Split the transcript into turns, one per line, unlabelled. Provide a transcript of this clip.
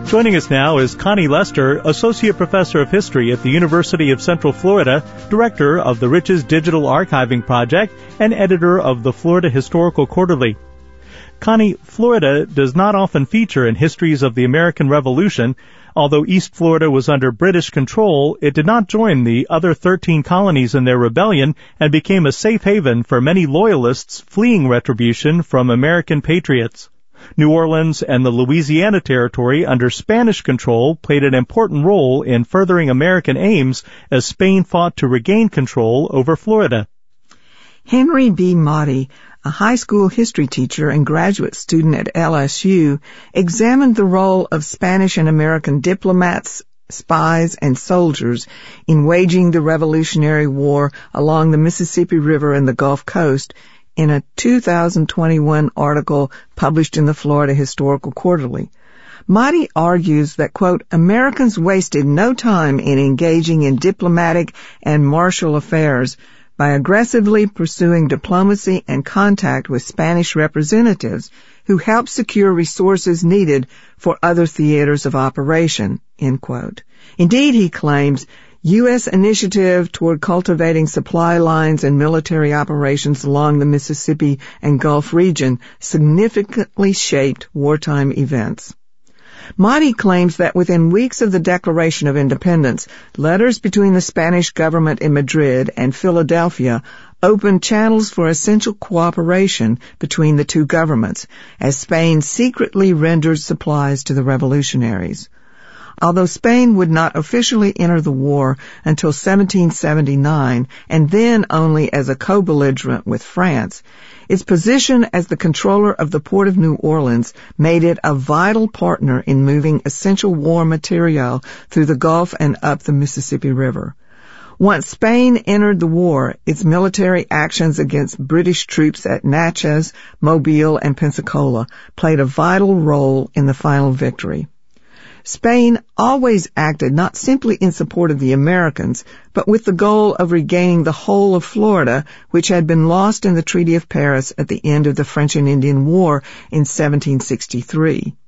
Joining us now is Connie Lester, Associate Professor of History at the University of Central Florida, Director of the Riches Digital Archiving Project, and Editor of the Florida Historical Quarterly. Connie, Florida does not often feature in histories of the American Revolution. Although East Florida was under British control, it did not join the other 13 colonies in their rebellion and became a safe haven for many loyalists fleeing retribution from American patriots. New Orleans and the Louisiana Territory under Spanish control played an important role in furthering American aims as Spain fought to regain control over Florida.
Henry B. Motti, a high school history teacher and graduate student at LSU, examined the role of Spanish and American diplomats, spies, and soldiers in waging the Revolutionary War along the Mississippi River and the Gulf Coast in a 2021 article published in the Florida Historical Quarterly. Motti argues that, quote, Americans wasted no time in engaging in diplomatic and martial affairs by aggressively pursuing diplomacy and contact with Spanish representatives who helped secure resources needed for other theaters of operation, end quote. Indeed, he claims, U.S. initiative toward cultivating supply lines and military operations along the Mississippi and Gulf region significantly shaped wartime events. Motti claims that within weeks of the Declaration of Independence, letters between the Spanish government in Madrid and Philadelphia opened channels for essential cooperation between the two governments, as Spain secretly rendered supplies to the revolutionaries. Although Spain would not officially enter the war until 1779, and then only as a co-belligerent with France, its position as the controller of the port of New Orleans made it a vital partner in moving essential war material through the Gulf and up the Mississippi River. Once Spain entered the war, its military actions against British troops at Natchez, Mobile, and Pensacola played a vital role in the final victory. Spain always acted not simply in support of the Americans, but with the goal of regaining the whole of Florida, which had been lost in the Treaty of Paris at the end of the French and Indian War in 1763.